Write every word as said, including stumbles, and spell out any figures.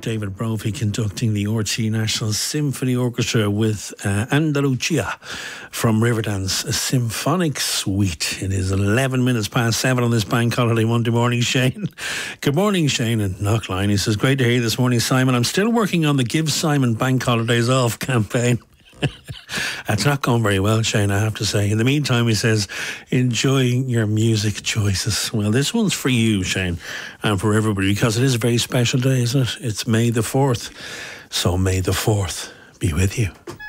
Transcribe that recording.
David Brophy conducting the R T E National Symphony Orchestra with uh, Andalucia from Riverdance Symphonic Suite. It is eleven minutes past seven on this bank holiday Monday morning, Shane. Good morning, Shane in Knockline. He says, great to hear you this morning, Simon. I'm still working on the Give Simon Bank Holidays Off campaign. It's not going very well, Shane, I have to say. In the meantime, he says, enjoy your music choices. Well, this one's for you, Shane, and for everybody, because it is a very special day, isn't it? It's May the fourth. So may the fourth be with you.